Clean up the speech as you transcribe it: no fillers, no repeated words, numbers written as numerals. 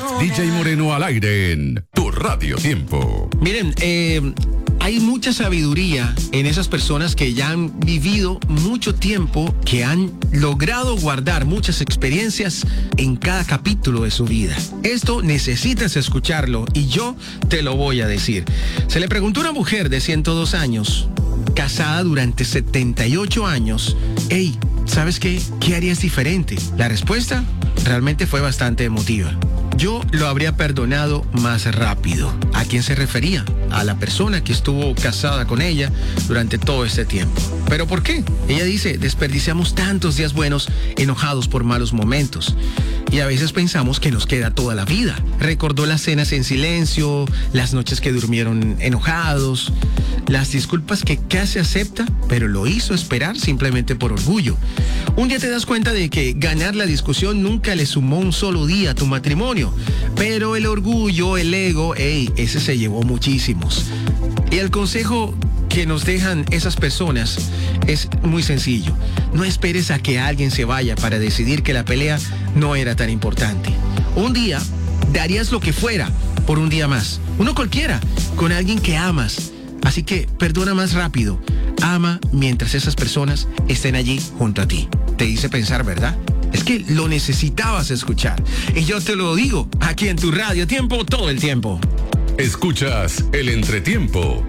DJ Moreno al aire en Tu Radio Tiempo. Miren, hay mucha sabiduría en esas personas que ya han vivido mucho tiempo, que han logrado guardar muchas experiencias en cada capítulo de su vida. Esto necesitas escucharlo y yo te lo voy a decir. Se le preguntó a una mujer de 102 años, casada durante 78 años, hey, ¿sabes qué? ¿Qué harías diferente? La respuesta realmente fue bastante emotiva. Yo lo habría perdonado más rápido. ¿A quién se refería? A la persona que estuvo casada con ella durante todo este tiempo. ¿Pero por qué? Ella dice, desperdiciamos tantos días buenos enojados por malos momentos. Y a veces pensamos que nos queda toda la vida. Recordó las cenas en silencio, las noches que durmieron enojados, las disculpas que casi acepta, pero lo hizo esperar simplemente por orgullo. Un día te das cuenta de que ganar la discusión nunca le sumó un solo día a tu matrimonio, pero el orgullo, el ego, ese se llevó muchísimos. Y el consejo que nos dejan esas personas es muy sencillo. No esperes a que alguien se vaya para decidir que la pelea no era tan importante. Un día darías lo que fuera por un día más. Uno cualquiera, con alguien que amas. Así que perdona más rápido. Ama mientras esas personas estén allí junto a ti. Te hice pensar, ¿verdad? Es que lo necesitabas escuchar. Y yo te lo digo, aquí en Tu Radio Tiempo, todo el tiempo. Escuchas El Entretiempo.